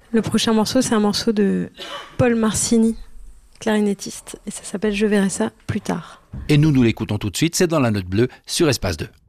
Le prochain morceau, c'est un morceau de Paul Marcini, clarinettiste, et ça s'appelle « Je verrai ça plus tard ». Et nous l'écoutons tout de suite, c'est dans la note bleue sur Espace 2.